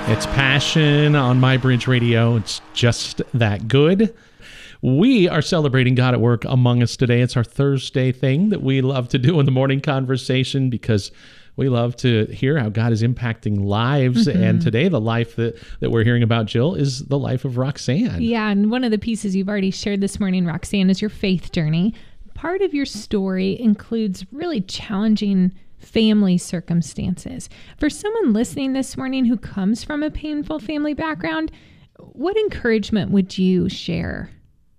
It's Passion on My Bridge Radio. It's just that good. We are celebrating God at work among us today. It's our Thursday thing that we love to do in the morning conversation because we love to hear how God is impacting lives. Mm-hmm. And today, the life that we're hearing about, Jill, is the life of Roxanne. Yeah, and one of the pieces you've already shared this morning, Roxanne, is your faith journey. Part of your story includes really challenging family circumstances. For someone listening this morning who comes from a painful family background, what encouragement would you share?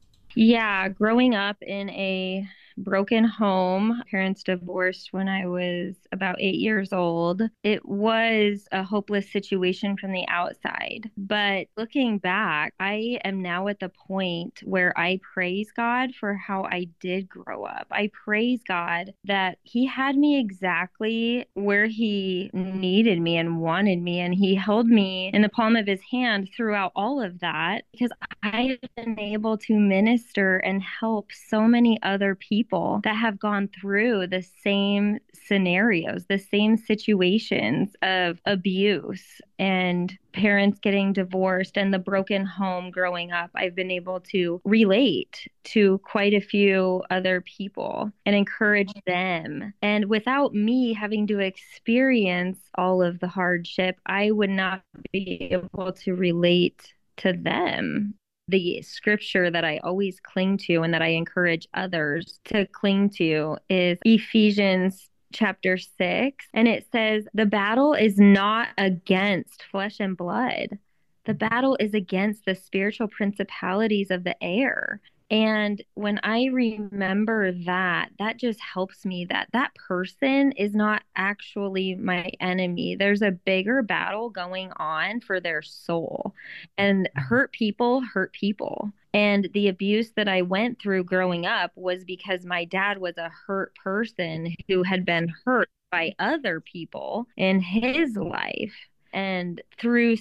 Yeah, growing up in a broken home, parents divorced when I was about 8 years old. It was a hopeless situation from the outside. But looking back, I am now at the point where I praise God for how I did grow up. I praise God that He had me exactly where He needed me and wanted me, and He held me in the palm of His hand throughout all of that, because I have been able to minister and help so many other people that have gone through the same scenarios, the same situations of abuse and parents getting divorced and the broken home growing up. I've been able to relate to quite a few other people and encourage them. And without me having to experience all of the hardship, I would not be able to relate to them. The scripture that I always cling to and that I encourage others to cling to is Ephesians chapter 6. And it says, the battle is not against flesh and blood. The battle is against the spiritual principalities of the air. And when I remember that, that just helps me that person is not actually my enemy. There's a bigger battle going on for their soul. And hurt people hurt people. And the abuse that I went through growing up was because my dad was a hurt person who had been hurt by other people in his life. And through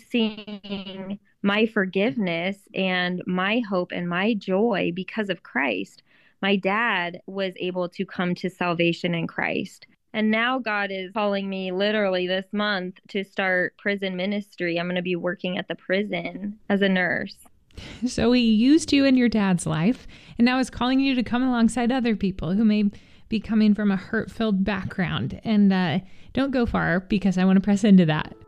seeing my forgiveness and my hope and my joy because of Christ, my dad was able to come to salvation in Christ. And now God is calling me literally this month to start prison ministry. I'm going to be working at the prison as a nurse. So He used you in your dad's life, and now is calling you to come alongside other people who may be coming from a hurt-filled background. And don't go far, because I want to press into that.